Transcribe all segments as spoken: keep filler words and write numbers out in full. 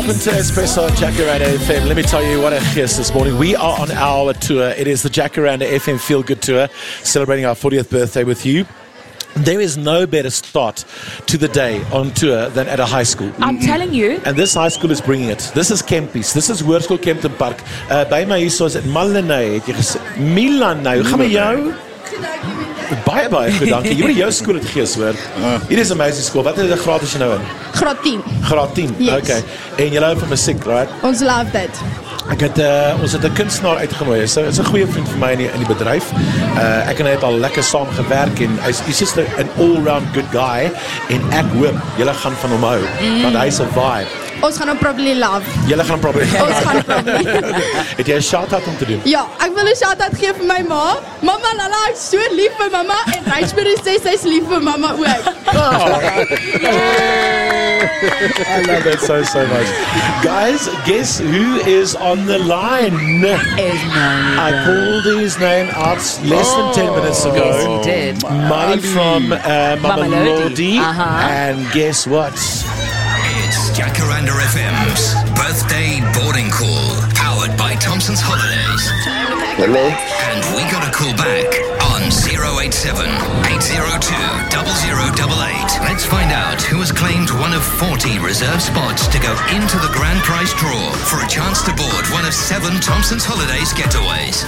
Welcome to Espresso on Jacaranda F M. Let me tell you what a kiss this morning. We are on our tour. It is the Jacaranda F M Feel Good Tour, celebrating our fortieth birthday with you. There is no better start to the day on tour than at a high school. I'm telling you. And this high school is bringing it. This is Kempies. This is Hoërskool Kempton Park. Uh, by my hier is het Milanay. Het jy gesê Milanay? Hoe gaan met jou? Baie baie goed, dankie. Jy moet jou skool het gees, hoor. Hier is 'n meisie skool. Wat het jy graad is jy nou in? Graad tien. Graad tien. Yes. Okay. En jy hou van musiek, right? Ons love dit. Ek het uh, ons het 'n kunstenaar uitgenooi. Hy is 'n goeie vriend vir my in die, in die bedryf. Uh, ek en hy het al lekker saam gewerk en hy's hy's just 'n all-round good guy en ek hoop julle gaan van hom hou, mm. want hy's 'n vibe. Ons gaan hom probably love. Julle gaan probably. Ons gaan probably. Het jy 'n shout-out om te doen? Ja, ek wil 'n shout-out gee vir my ma. Mamma Lala, ek's so lief vir mamma en Rachel sê sy's lief vir mamma ook. Oh. I love that so, so much. Guys, guess who is on the line? I called his name out less than ten minutes ago. Yes, he did. Money from uh, Mama Mama Lodi. Lodi. Uh-huh. And guess what? It's Jacaranda F M's birthday boarding call, powered by Thompson's Holidays. Hello? And we got a call back on zero eight seven, eight zero two, zero zero eight eight. Let's find out who has claimed one of forty reserved spots to go into the grand prize draw for a chance to board one of seven Thompson's Holidays getaways.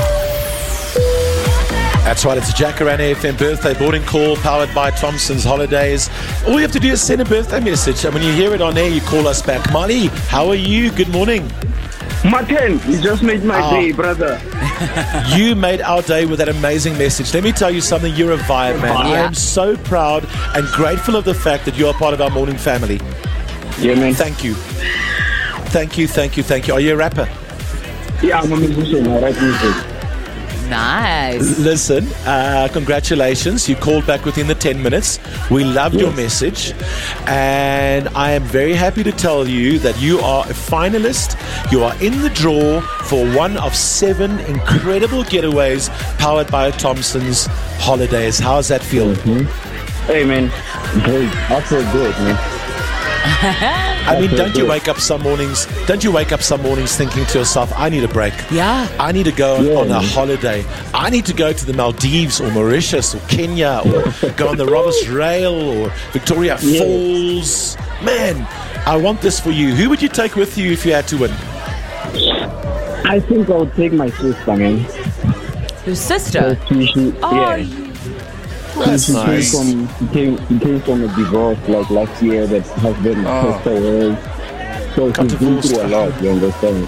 That's right, it's a Jacaranda F M birthday boarding call powered by Thompson's Holidays. All you have to do is send a birthday message, and when you hear it on air, you call us back. Mali, how are you? Good morning. Martin, you just made my Oh. day, brother. You made our day with that amazing message. Let me tell you something, you're a vibe, man. I Yeah. am so proud and grateful of the fact that you are part of our morning family. Yeah, man. Thank you. Thank you, thank you, thank you. Are you a rapper? Yeah, I'm a musician. I write music. Nice. Listen, uh, congratulations. You called back within the ten minutes. We loved your Yes. message. And I am very happy to tell you that you are a finalist. You are in the draw for one of seven incredible getaways powered by Thompson's Holidays. How's that feel? Mm-hmm. Hey, man. Great. I feel good, man. I mean, don't you wake up some mornings, don't you wake up some mornings thinking to yourself, I need a break. Yeah. I need to go on, Yeah. on a holiday. I need to go to the Maldives or Mauritius or Kenya or go on the Roberts Rail or Victoria Yeah. Falls. Man, I want this for you. Who would you take with you if you had to win? I think I'll take my sister, man. Your sister. She, she, Oh, yeah. you- That's she, nice. Came from, she, came, she came from a divorce like last year that has been Oh. passed away. So Got she's been divorced. through a lot, you understand?